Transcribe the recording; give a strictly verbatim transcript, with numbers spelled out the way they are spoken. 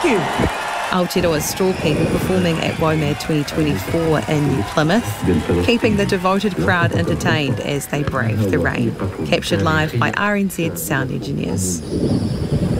you. Aotearoa Straw People performing at WOMAD twenty twenty-four in Plymouth, keeping the devoted crowd entertained as they brave the rain. Captured live by R N Z sound engineers.